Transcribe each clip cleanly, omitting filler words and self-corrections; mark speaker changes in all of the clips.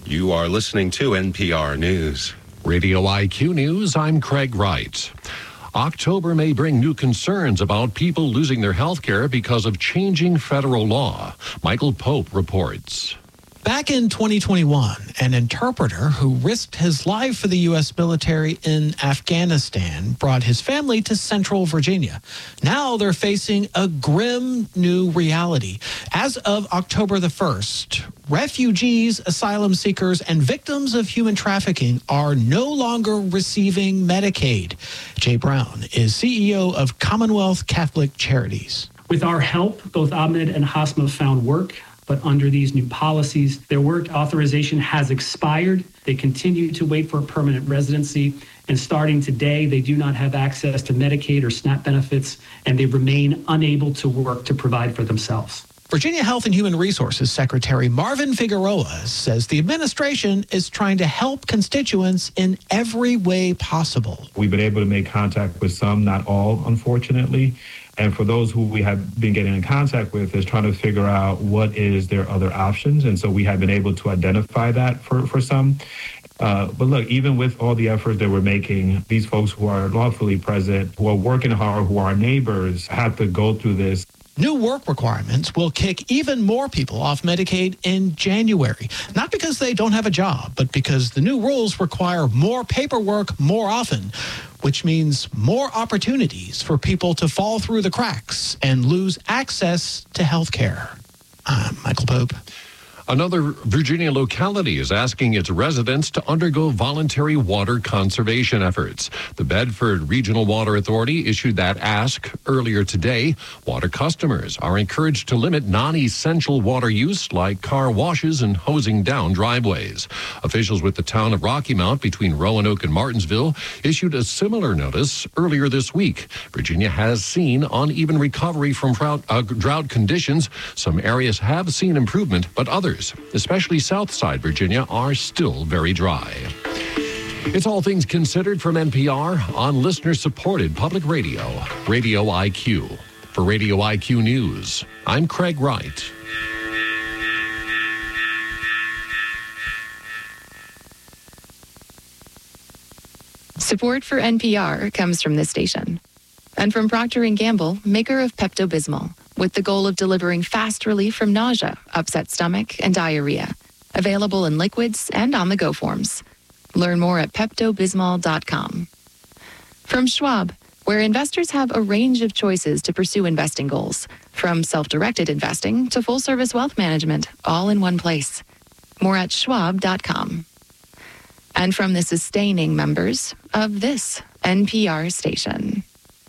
Speaker 1: You are listening to NPR News.
Speaker 2: Radio IQ News, I'm Craig Wright. October may bring new concerns about people losing their health care because of changing federal law. Michael Pope reports.
Speaker 3: Back in 2021, an interpreter who risked his life for the U.S. military in Afghanistan brought his family to Central Virginia. Now they're facing a grim new reality. As of October the 1st, refugees, asylum seekers, and victims of human trafficking are no longer receiving Medicaid. Jay Brown is CEO of Commonwealth Catholic Charities.
Speaker 4: With our help, both Ahmed and Hasma found work. But under these new policies, their work authorization has expired. They continue to wait for a permanent residency. And starting today, they do not have access to Medicaid or SNAP benefits, and they remain unable to work to provide for themselves.
Speaker 3: Virginia Health and Human Resources Secretary Marvin Figueroa says the administration is trying to help constituents in every way possible.
Speaker 5: We've been able to make contact with some, not all, unfortunately. And for those who we have been getting in contact with is trying to figure out what is their other options. And so we have been able to identify that for some. But look, even with all the efforts that we're making, these folks who are lawfully present, who are working hard, who are neighbors, have to go through this.
Speaker 3: New work requirements will kick even more people off Medicaid in January, not because they don't have a job, but because the new rules require more paperwork more often, which means more opportunities for people to fall through the cracks and lose access to health care. I'm Michael Pope.
Speaker 2: Another Virginia locality is asking its residents to undergo voluntary water conservation efforts. The Bedford Regional Water Authority issued that ask earlier today. Water customers are encouraged to limit non-essential water use like car washes and hosing down driveways. Officials with the town of Rocky Mount between Roanoke and Martinsville issued a similar notice earlier this week. Virginia has seen uneven recovery from drought conditions. Some areas have seen improvement, but others, especially Southside Virginia, are still very dry. It's All Things Considered from NPR on listener-supported public radio, Radio IQ. For Radio IQ News, I'm Craig Wright.
Speaker 6: Support for NPR comes from this station and from Procter & Gamble, maker of Pepto-Bismol, with the goal of delivering fast relief from nausea, upset stomach, and diarrhea. Available in liquids and on-the-go forms. Learn more at PeptoBismol.com. From Schwab, where investors have a range of choices to pursue investing goals, from self-directed investing to full-service wealth management, all in one place. More at Schwab.com. And from the sustaining members of this NPR station.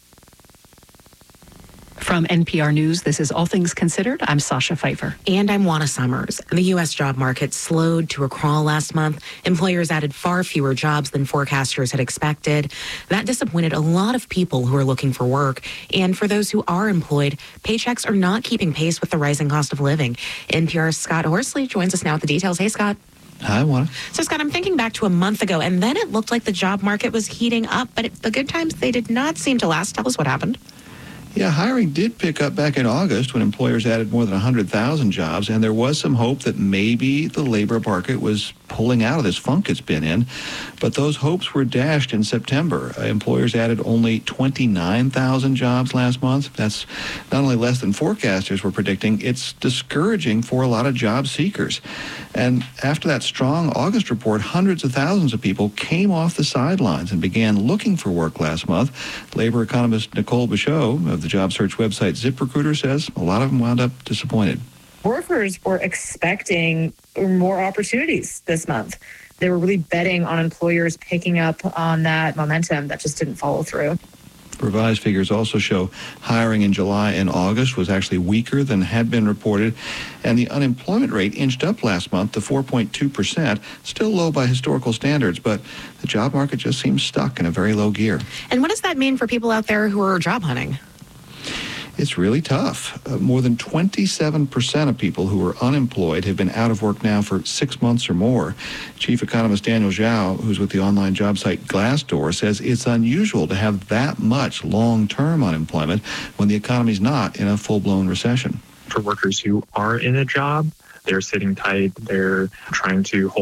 Speaker 7: From NPR News, this is All Things Considered. I'm Sasha Pfeiffer.
Speaker 8: And I'm Juana Summers. The U.S. job market slowed to a crawl last month. Employers added far fewer jobs than forecasters had expected. That disappointed a lot of people who are looking for work. And for those who are employed, paychecks are not keeping pace with the rising cost of living. NPR's Scott Horsley joins us now with the details. Hey, Scott.
Speaker 9: Hi, Juana.
Speaker 8: So, Scott, I'm thinking back to a month ago, and then it looked like the job market was heating up, but the good times, they did not seem to last. Tell us what happened.
Speaker 9: Yeah, hiring did pick up back in August when employers added more than 100,000 jobs, and there was some hope that maybe the labor market was pulling out of this funk it's been in. But those hopes were dashed in September. Employers added only 29,000 jobs last month. That's not only less than forecasters were predicting, it's discouraging for a lot of job seekers. And after that strong August report, hundreds of thousands of people came off the sidelines and began looking for work last month. Labor economist Nicole Bichot of the job search website ZipRecruiter says a lot of them wound up disappointed.
Speaker 10: Workers were expecting more opportunities this month. They were really betting on employers picking up on that momentum that just didn't follow through.
Speaker 9: Revised figures also show hiring in July and August was actually weaker than had been reported, and the unemployment rate inched up last month to 4.2%, still low by historical standards, but the job market just seems stuck in a very low gear.
Speaker 8: And what does that mean for people out there who are job hunting?
Speaker 9: It's really tough. More than 27% of people who are unemployed have been out of work now for 6 months or more. Chief economist Daniel Zhao, who's with the online job site Glassdoor, says it's unusual to have that much long-term unemployment when the economy's not in a full-blown recession.
Speaker 11: For workers who are in a job, they're sitting tight, they're trying to hold